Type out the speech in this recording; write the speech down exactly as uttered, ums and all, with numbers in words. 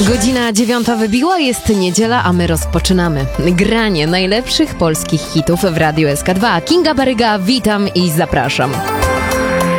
Godzina dziewiąta wybiła, jest niedziela, a my rozpoczynamy granie najlepszych polskich hitów w Radiu S K dwa. Kinga Baryga, witam i zapraszam.